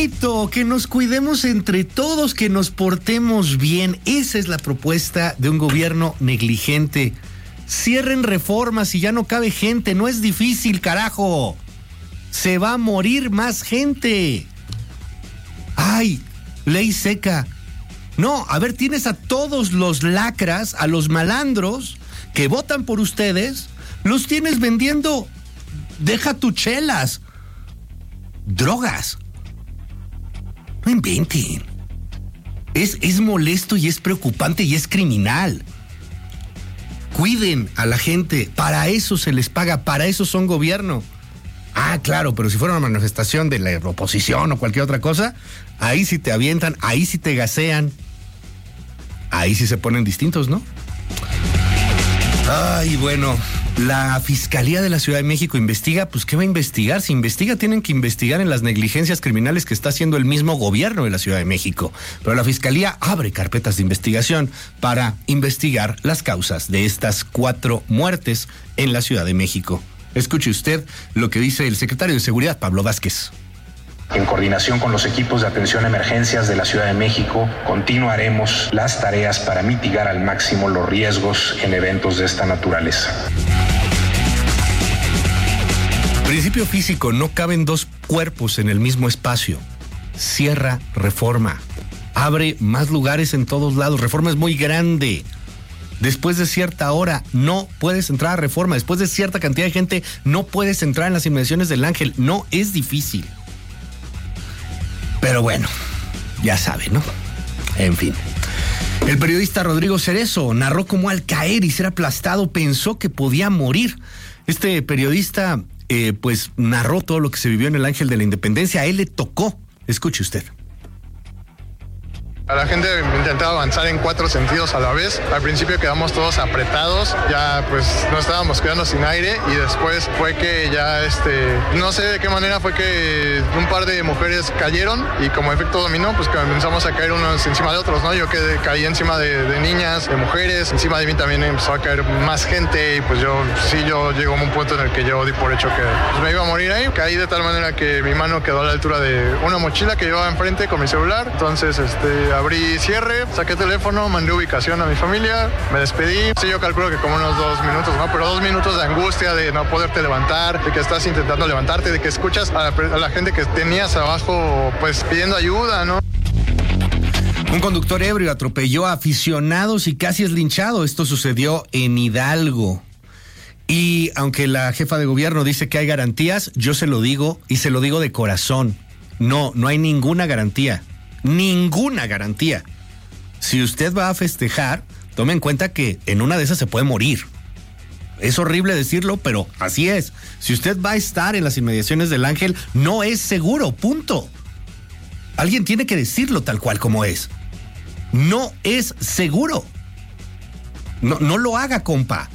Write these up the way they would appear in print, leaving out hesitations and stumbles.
bonito, que nos cuidemos entre todos, que nos portemos bien. Esa es la propuesta de un gobierno negligente. Cierren Reformas y ya no cabe gente, no es difícil, carajo. Se va a morir más gente. Ay, ley seca. No, a ver, tienes a todos los lacras, a los malandros que votan por ustedes, los tienes vendiendo, deja tu chelas, drogas. No inventen. Es molesto y es preocupante y es criminal. Cuiden a la gente, para eso se les paga, para eso son gobierno. Ah, claro, pero si fuera una manifestación de la oposición o cualquier otra cosa, ahí sí te avientan, ahí sí te gasean, ahí sí se ponen distintos, ¿no? Ay, bueno, la Fiscalía de la Ciudad de México investiga, pues ¿qué va a investigar? Si investiga, tienen que investigar en las negligencias criminales que está haciendo el mismo gobierno de la Ciudad de México. Pero la Fiscalía abre carpetas de investigación para investigar las causas de estas 4 muertes en la Ciudad de México. Escuche usted lo que dice el secretario de Seguridad, Pablo Vázquez. En coordinación con los equipos de atención a emergencias de la Ciudad de México, continuaremos las tareas para mitigar al máximo los riesgos en eventos de esta naturaleza. Principio físico, no caben 2 cuerpos en el mismo espacio. Cierra Reforma. Abre más lugares en todos lados. Reforma es muy grande. Después de cierta hora no puedes entrar a Reforma. Después de cierta cantidad de gente no puedes entrar en las inmediaciones del Ángel. No es difícil. Pero bueno, ya sabe, ¿no? En fin. El periodista Rodrigo Cerezo narró cómo al caer y ser aplastado pensó que podía morir. Este periodista, pues, narró todo lo que se vivió en el Ángel de la Independencia. A él le tocó. Escuche usted. A la gente intentaba avanzar en 4 sentidos a la vez. Al principio quedamos todos apretados, ya pues nos estábamos quedando sin aire y después fue que ya no sé de qué manera fue que un par de mujeres cayeron y como efecto dominó pues comenzamos a caer unos encima de otros, ¿no? Yo caí encima de niñas, de mujeres, encima de mí también empezó a caer más gente y pues yo llegó a un punto en el que yo di por hecho que pues, me iba a morir ahí. Caí de tal manera que mi mano quedó a la altura de una mochila que llevaba enfrente con mi celular, entonces abrí cierre, saqué teléfono, mandé ubicación a mi familia, me despedí. Sí, yo calculo que como unos 2 minutos, ¿no? Pero 2 minutos de angustia, de no poderte levantar, de que estás intentando levantarte, de que escuchas a la gente que tenías abajo, pues pidiendo ayuda, ¿no? Un conductor ebrio atropelló a aficionados y casi es linchado. Esto sucedió en Hidalgo. Y aunque la jefa de gobierno dice que hay garantías, yo se lo digo y se lo digo de corazón. No hay ninguna garantía. Ninguna garantía. Si usted va a festejar, tome en cuenta que en una de esas se puede morir. Es horrible decirlo, pero así es. Si usted va a estar en las inmediaciones del Ángel, no es seguro, punto. Alguien tiene que decirlo tal cual como es. No es seguro. No lo haga, compa.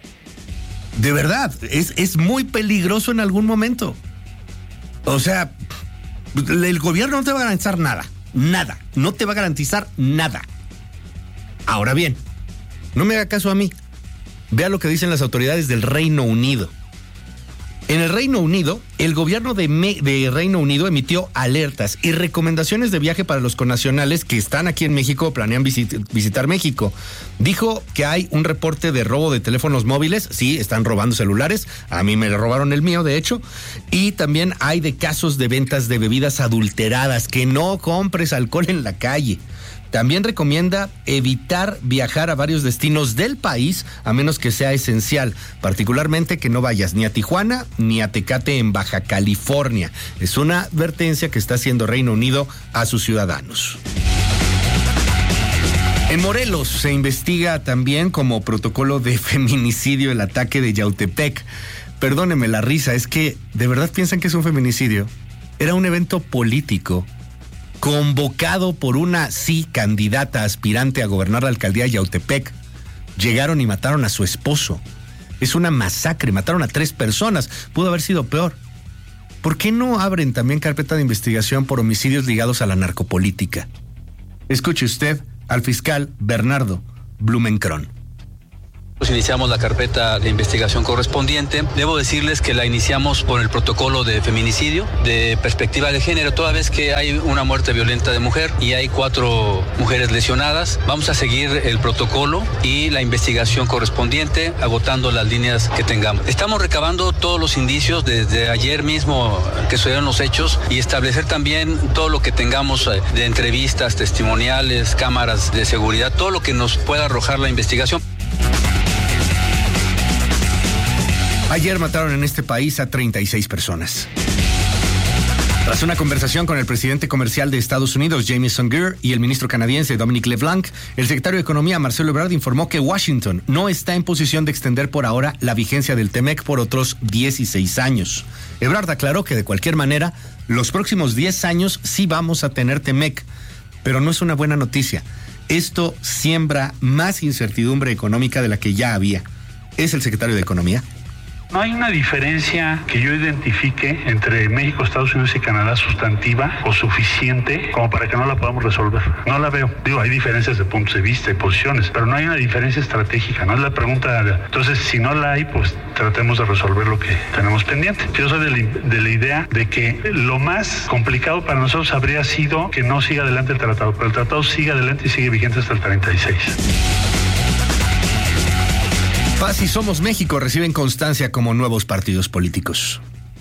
De verdad, es muy peligroso en algún momento. O sea, el gobierno no te va a garantizar nada. Nada, no te va a garantizar nada. Ahora bien, no me haga caso a mí. Vea lo que dicen las autoridades del Reino Unido. En el Reino Unido, el gobierno de Reino Unido emitió alertas y recomendaciones de viaje para los connacionales que están aquí en México o planean visitar México. Dijo que hay un reporte de robo de teléfonos móviles. Sí, están robando celulares. A mí me robaron el mío, de hecho. Y también hay de casos de ventas de bebidas adulteradas. Que no compres alcohol en la calle. También recomienda evitar viajar a varios destinos del país a menos que sea esencial, particularmente que no vayas ni a Tijuana ni a Tecate en Baja California. Es una advertencia que está haciendo Reino Unido a sus ciudadanos. En Morelos se investiga también como protocolo de feminicidio el ataque de Yautepec. Perdóneme la risa, es que ¿de verdad piensan que es un feminicidio? Era un evento político convocado por una candidata aspirante a gobernar la alcaldía de Yautepec. Llegaron y mataron a su esposo. Es una masacre, mataron a 3 personas. Pudo haber sido peor. ¿Por qué no abren también carpeta de investigación por homicidios ligados a la narcopolítica? Escuche usted al fiscal Bernardo Blumenkron. Pues iniciamos la carpeta de investigación correspondiente. Debo decirles que la iniciamos por el protocolo de feminicidio, de perspectiva de género, toda vez que hay una muerte violenta de mujer y hay 4 mujeres lesionadas. Vamos a seguir el protocolo y la investigación correspondiente, agotando las líneas que tengamos. Estamos recabando todos los indicios desde ayer mismo que sucedieron los hechos y establecer también todo lo que tengamos de entrevistas, testimoniales, cámaras de seguridad, todo lo que nos pueda arrojar la investigación. Ayer mataron en este país a 36 personas. Tras una conversación con el presidente comercial de Estados Unidos, Jamieson Greer, y el ministro canadiense, Dominic LeBlanc, el secretario de Economía, Marcelo Ebrard, informó que Washington no está en posición de extender por ahora la vigencia del TEMEC por otros 16 años. Ebrard aclaró que de cualquier manera, los próximos 10 años sí vamos a tener TEMEC, pero no es una buena noticia. Esto siembra más incertidumbre económica de la que ya había. Es el secretario de Economía. No hay una diferencia que yo identifique entre México, Estados Unidos y Canadá sustantiva o suficiente como para que no la podamos resolver. No la veo. Digo, hay diferencias de puntos de vista y posiciones, pero no hay una diferencia estratégica. No es la pregunta. Entonces, si no la hay, pues tratemos de resolver lo que tenemos pendiente. Yo soy de la idea de que lo más complicado para nosotros habría sido que no siga adelante el tratado, pero el tratado sigue adelante y sigue vigente hasta el 36. Paz y Somos México reciben constancia como nuevos partidos políticos.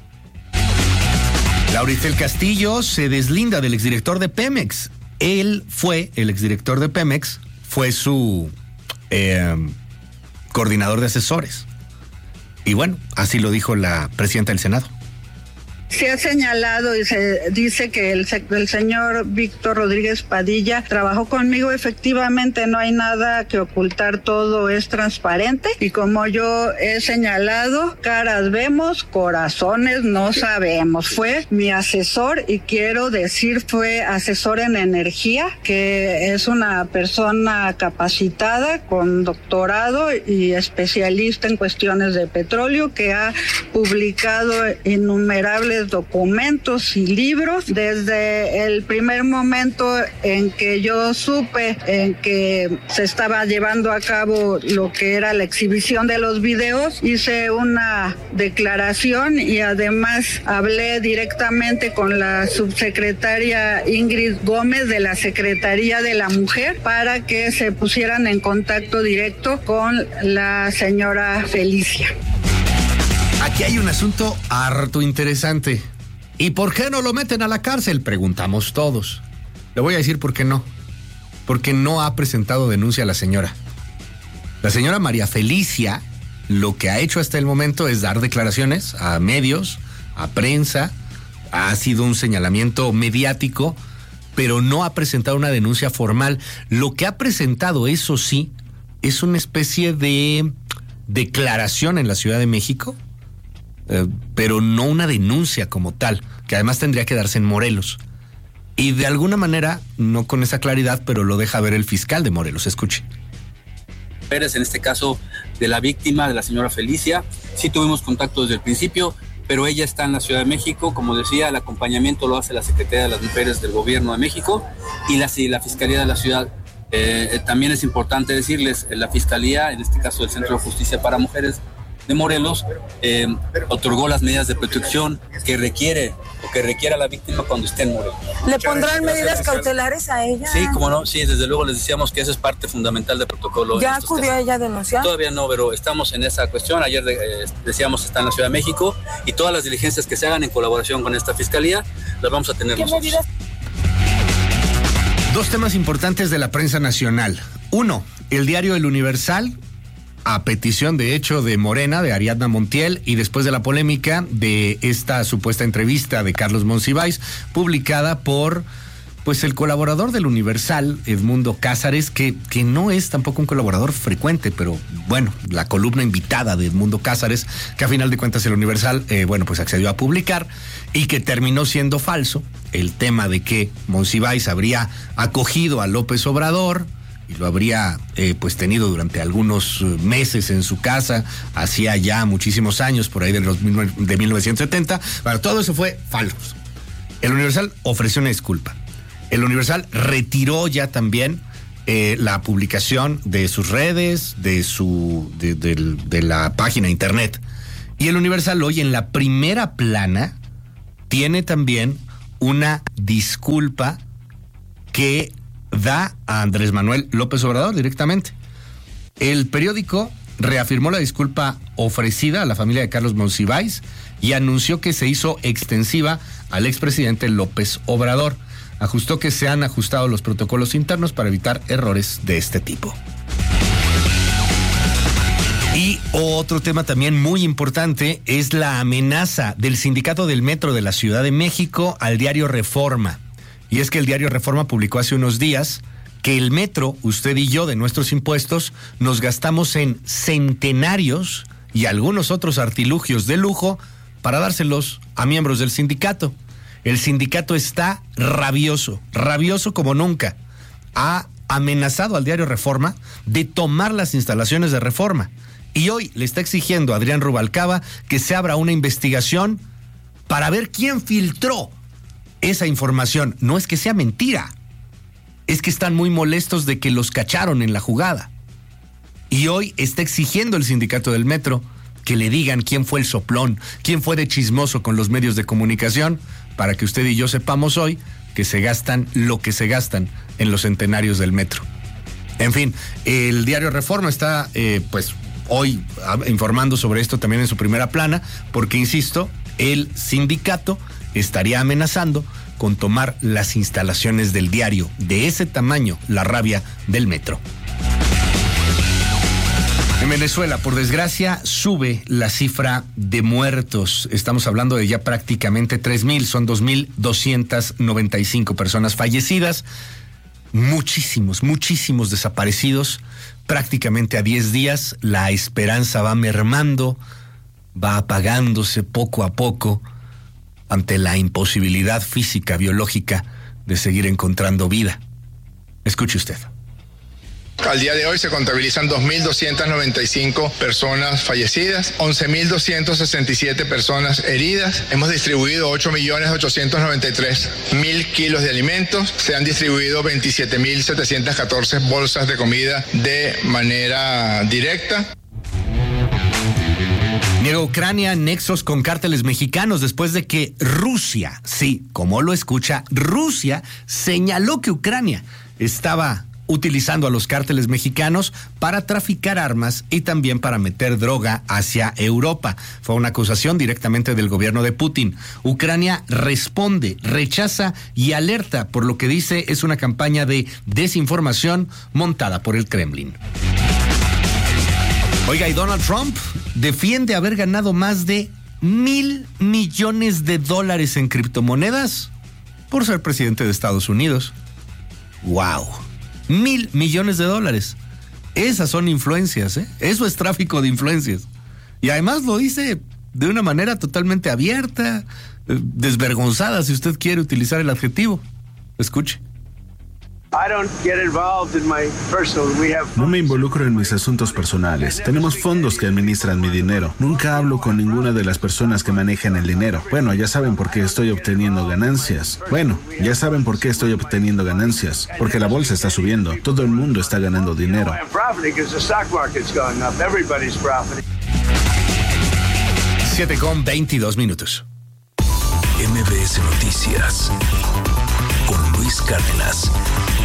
Lauricel Castillo se deslinda del exdirector de Pemex. El exdirector de Pemex, fue su coordinador de asesores. Y bueno, así lo dijo la presidenta del Senado. Se ha señalado y se dice que el señor Víctor Rodríguez Padilla trabajó conmigo. Efectivamente, no hay nada que ocultar, todo es transparente. Y como yo he señalado, caras vemos, corazones no sabemos. Fue mi asesor y quiero decir, fue asesor en energía, que es una persona capacitada con doctorado y especialista en cuestiones de petróleo, que ha publicado innumerables documentos y libros. Desde el primer momento en que yo supe en que se estaba llevando a cabo lo que era la exhibición de los videos, hice una declaración y además hablé directamente con la subsecretaria Ingrid Gómez de la Secretaría de la Mujer para que se pusieran en contacto directo con la señora Felicia. Aquí hay un asunto harto interesante. ¿Y por qué no lo meten a la cárcel? Preguntamos todos. Le voy a decir por qué no. Porque no ha presentado denuncia a la señora. La señora María Felicia lo que ha hecho hasta el momento es dar declaraciones a medios, a prensa. Ha sido un señalamiento mediático, pero no ha presentado una denuncia formal. Lo que ha presentado, eso sí, es una especie de declaración en la Ciudad de México, pero no una denuncia como tal, que además tendría que darse en Morelos. Y de alguna manera, no con esa claridad, pero lo deja ver el fiscal de Morelos. Escuche. En este caso de la víctima, de la señora Felicia, sí tuvimos contacto desde el principio, pero ella está en la Ciudad de México. Como decía, el acompañamiento lo hace la Secretaría de las Mujeres del Gobierno de México y la Fiscalía de la Ciudad. También es importante decirles, la Fiscalía, en este caso el Centro de Justicia para Mujeres de Morelos, otorgó las medidas de protección que requiera la víctima cuando esté en Morelos. ¿Le pondrán medidas cautelares a ella? Sí, como no, sí, desde luego les decíamos que eso es parte fundamental del protocolo. ¿Ya acudió ella a denunciar? Todavía no, pero estamos en esa cuestión. Ayer decíamos que está en la Ciudad de México y todas las diligencias que se hagan en colaboración con esta fiscalía las vamos a tener nosotros. Medidas? Dos temas importantes de la prensa nacional. Uno, el diario El Universal, a petición de hecho de Morena, de Ariadna Montiel, y después de la polémica de esta supuesta entrevista de Carlos Monsiváis, publicada por pues el colaborador del Universal, Edmundo Cázares, que no es tampoco un colaborador frecuente, pero bueno, la columna invitada de Edmundo Cázares, que a final de cuentas el Universal, pues accedió a publicar, y que terminó siendo falso el tema de que Monsiváis habría acogido a López Obrador y lo habría tenido durante algunos meses en su casa, hacía ya muchísimos años, por ahí de 1970. Bueno, todo eso fue falso. El Universal ofreció una disculpa. El Universal retiró ya también la publicación de sus redes, de la página internet. Y el Universal hoy en la primera plana tiene también una disculpa que da a Andrés Manuel López Obrador directamente. El periódico reafirmó la disculpa ofrecida a la familia de Carlos Monsiváis y anunció que se hizo extensiva al expresidente López Obrador. Ajustó que se han ajustado los protocolos internos para evitar errores de este tipo. Y otro tema también muy importante es la amenaza del sindicato del Metro de la Ciudad de México al diario Reforma. Y es que el diario Reforma publicó hace unos días que el metro, usted y yo, de nuestros impuestos, nos gastamos en centenarios y algunos otros artilugios de lujo para dárselos a miembros del sindicato. El sindicato está rabioso como nunca. Ha amenazado al diario Reforma de tomar las instalaciones de Reforma. Y hoy le está exigiendo a Adrián Rubalcaba que se abra una investigación para ver quién filtró esa información. No es que sea mentira, es que están muy molestos de que los cacharon en la jugada. Y hoy está exigiendo el sindicato del Metro que le digan quién fue el soplón, quién fue de chismoso con los medios de comunicación, para que usted y yo sepamos hoy que se gastan lo que se gastan en los centenarios del metro. En fin, el diario Reforma está hoy informando sobre esto también en su primera plana, porque insisto, el sindicato estaría amenazando con tomar las instalaciones del diario. De ese tamaño, la rabia del metro. En Venezuela, por desgracia, sube la cifra de muertos. Estamos hablando de ya prácticamente 3,000, son 2,295 personas fallecidas. Muchísimos desaparecidos. Prácticamente a 10 días, la esperanza va mermando, va apagándose poco a poco ante la imposibilidad física, biológica de seguir encontrando vida. Escuche usted. Al día de hoy se contabilizan 2.295 personas fallecidas, 11.267 personas heridas. Hemos distribuido 8.893.000 kilos de alimentos. Se han distribuido 27.714 bolsas de comida de manera directa. Niega Ucrania nexos con cárteles mexicanos después de que Rusia, sí, como lo escucha, Rusia señaló que Ucrania estaba utilizando a los cárteles mexicanos para traficar armas y también para meter droga hacia Europa. Fue una acusación directamente del gobierno de Putin. Ucrania responde, rechaza y alerta por lo que dice es una campaña de desinformación montada por el Kremlin. Oiga, y Donald Trump defiende haber ganado más de $1,000 millones en criptomonedas por ser presidente de Estados Unidos. ¡Wow! $1,000 millones. Esas son influencias, ¿eh? Eso es tráfico de influencias. Y además lo dice de una manera totalmente abierta, desvergonzada, si usted quiere utilizar el adjetivo. Escuche. No me involucro en mis asuntos personales. Tenemos fondos que administran mi dinero. Nunca hablo con ninguna de las personas que manejan el dinero. Bueno, ya saben por qué estoy obteniendo ganancias. Porque la bolsa está subiendo. Todo el mundo está ganando dinero. 7:22. MBS Noticias con Luis Cárdenas.